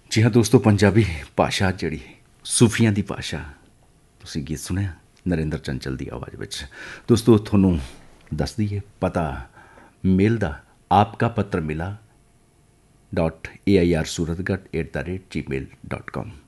ਜੀ ਹਾਂ ਦੋਸਤੋ, ਪੰਜਾਬੀ ਭਾਸ਼ਾ ਜਿਹੜੀ ਸੂਫੀਆਂ ਦੀ ਭਾਸ਼ਾ, ਤੁਸੀਂ ਗੀਤ ਸੁਣਿਆ ਨਰਿੰਦਰ ਚੰਚਲ ਦੀ ਆਵਾਜ਼ ਵਿੱਚ। ਦੋਸਤੋ ਤੁਹਾਨੂੰ ਦੱਸ ਦਈਏ ਪਤਾ ਮੇਲ ਦਾ, ਆਪਕਾ ਪੱਤਰ ਮਿਲਾ .AIR Suratgarh @gmail.com।